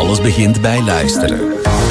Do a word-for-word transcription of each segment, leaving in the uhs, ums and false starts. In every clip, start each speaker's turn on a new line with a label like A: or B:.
A: Alles begint bij luisteren.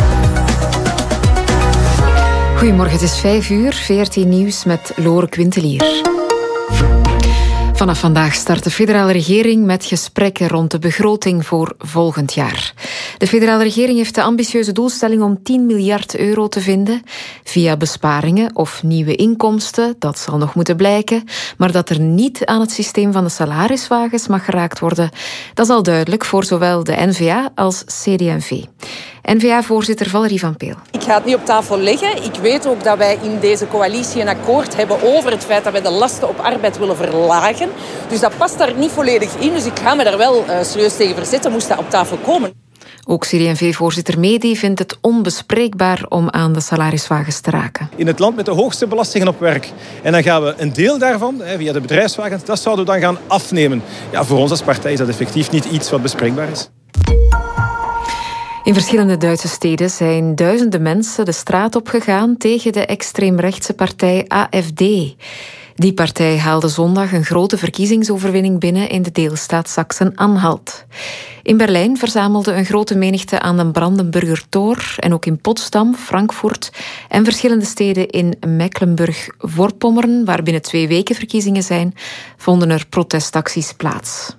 B: Goedemorgen, het is vijf uur, V R T Nieuws met Lore Quintelier. Vanaf vandaag start de federale regering met gesprekken rond de begroting voor volgend jaar. De federale regering heeft de ambitieuze doelstelling om tien miljard euro te vinden via besparingen of nieuwe inkomsten. Dat zal nog moeten blijken. Maar dat er niet aan het systeem van de salariswagens mag geraakt worden, dat is al duidelijk voor zowel de N V A als C D en V. N V A-voorzitter Valerie van Peel.
C: Ik ga het niet op tafel leggen. Ik weet ook dat wij in deze coalitie een akkoord hebben over het feit dat wij de lasten op arbeid willen verlagen. Dus dat past daar niet volledig in. Dus ik ga me daar wel uh, serieus tegen verzetten, moest dat op tafel komen.
B: Ook C D en V-voorzitter Medi vindt het onbespreekbaar om aan de salariswagens te raken.
D: In het land met de hoogste belastingen op werk. En dan gaan we een deel daarvan, via de bedrijfswagens, dat zouden we dan gaan afnemen. Ja, voor ons als partij is dat effectief niet iets wat bespreekbaar is.
B: In verschillende Duitse steden zijn duizenden mensen de straat opgegaan tegen de extreemrechtse partij A F D. Die partij haalde zondag een grote verkiezingsoverwinning binnen in de deelstaat Sachsen-Anhalt. In Berlijn verzamelde een grote menigte aan de Brandenburger Tor en ook in Potsdam, Frankfurt en verschillende steden in Mecklenburg-Vorpommern, waar binnen twee weken verkiezingen zijn, vonden er protestacties plaats.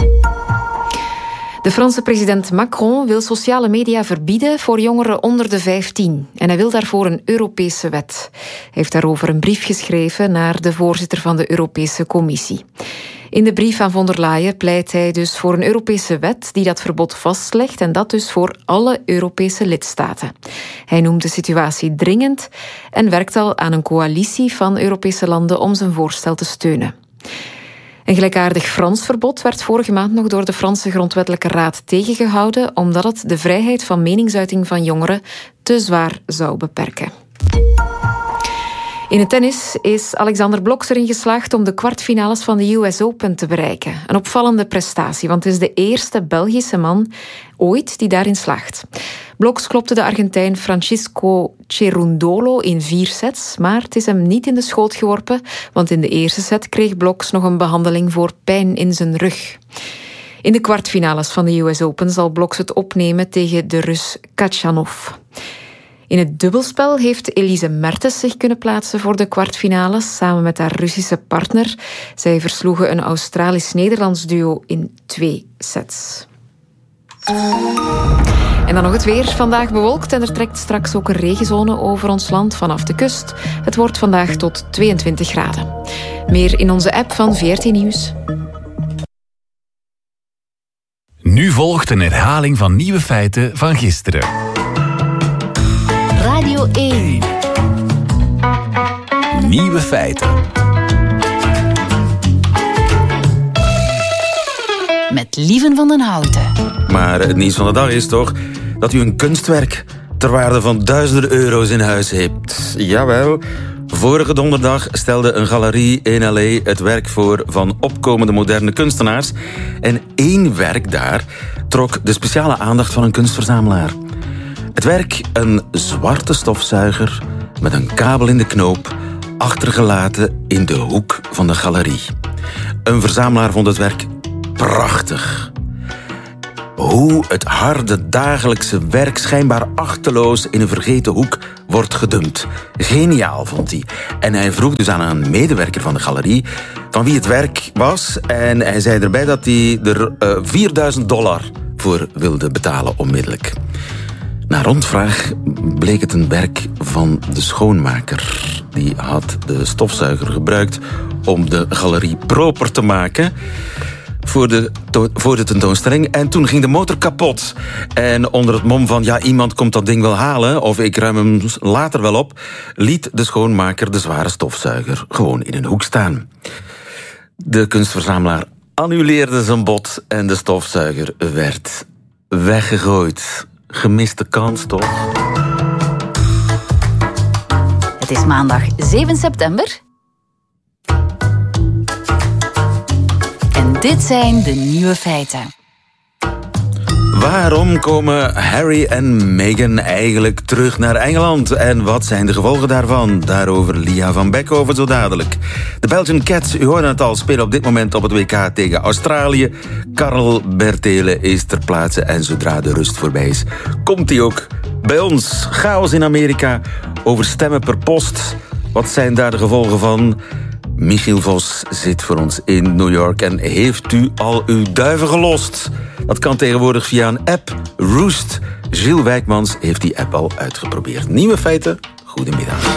B: De Franse president Macron wil sociale media verbieden voor jongeren onder de vijftien. En hij wil daarvoor een Europese wet. Hij heeft daarover een brief geschreven naar de voorzitter van de Europese Commissie. In de brief aan von der Leyen pleit hij dus voor een Europese wet die dat verbod vastlegt en dat dus voor alle Europese lidstaten. Hij noemt de situatie dringend en werkt al aan een coalitie van Europese landen om zijn voorstel te steunen. Een gelijkaardig Frans verbod werd vorige maand nog door de Franse Grondwettelijke Raad tegengehouden, omdat het de vrijheid van meningsuiting van jongeren te zwaar zou beperken. In het tennis is Alexander Blok erin geslaagd om de kwartfinales van de U S Open te bereiken. Een opvallende prestatie, want het is de eerste Belgische man ooit die daarin slaagt. Bloks klopte de Argentijn Francisco Cerundolo in vier sets, maar het is hem niet in de schoot geworpen, want in de eerste set kreeg Bloks nog een behandeling voor pijn in zijn rug. In de kwartfinales van de U S Open zal Bloks het opnemen tegen de Rus Khachanov. In het dubbelspel heeft Elise Mertens zich kunnen plaatsen voor de kwartfinales samen met haar Russische partner. Zij versloegen een Australisch-Nederlands duo in twee sets. En dan nog het weer. Vandaag bewolkt en er trekt straks ook een regenzone over ons land vanaf de kust. Het wordt vandaag tot tweeëntwintig graden. Meer in onze app van V R T Nieuws.
A: Nu volgt een herhaling van nieuwe feiten van gisteren.
E: Radio één.
A: Nieuwe feiten.
E: Met Lieven van den Houten.
F: Maar het nieuws van de dag is toch dat u een kunstwerk ter waarde van duizenden euro's in huis hebt. Jawel. Vorige donderdag stelde een galerie in L A het werk voor van opkomende moderne kunstenaars. En één werk daar trok de speciale aandacht van een kunstverzamelaar. Het werk, een zwarte stofzuiger met een kabel in de knoop, achtergelaten in de hoek van de galerie. Een verzamelaar vond het werk prachtig. Hoe het harde dagelijkse werk schijnbaar achteloos in een vergeten hoek wordt gedumpt. Geniaal, vond hij. En hij vroeg dus aan een medewerker van de galerie van wie het werk was. En hij zei erbij dat hij er uh, vierduizend dollar voor wilde betalen onmiddellijk. Na rondvraag bleek het een werk van de schoonmaker. Die had de stofzuiger gebruikt om de galerie proper te maken voor de, to- voor de tentoonstelling. En toen ging de motor kapot. En onder het mom van, ja, iemand komt dat ding wel halen, of ik ruim hem later wel op, liet de schoonmaker de zware stofzuiger gewoon in een hoek staan. De kunstverzamelaar annuleerde zijn bod en de stofzuiger werd weggegooid. Gemiste kans, toch?
E: Het is maandag zeven september. En dit zijn de nieuwe feiten.
F: Waarom komen Harry en Meghan eigenlijk terug naar Engeland? En wat zijn de gevolgen daarvan? Daarover Lia van Beckhoven zo dadelijk. De Belgian Cats, u hoorde het al, spelen op dit moment op het W K tegen Australië. Karel Bertele is ter plaatse en zodra de rust voorbij is, komt hij ook bij ons. Chaos in Amerika over stemmen per post. Wat zijn daar de gevolgen van? Michiel Vos zit voor ons in New York en heeft u al uw duiven gelost? Dat kan tegenwoordig via een app, Roost. Gilles Wijkmans heeft die app al uitgeprobeerd. Nieuwe feiten, goedemiddag.